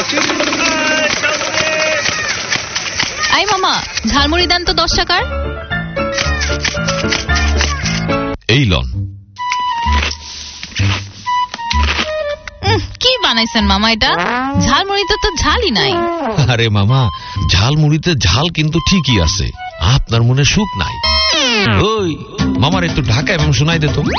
I মামা, ঝালমুড়ি দেন তো 10 টাকার। এই লন। কি বানাইছেন মামা এটা? ঝালমুড়িতে তো ঝালই নাই। আরে মামা, ঝালমুড়িতে ঝাল কিন্তু ঠিকই আছে, আপনার মনে সুখ নাই। ওই মামার একটু ঢাকা এবং শোনাই দে তো।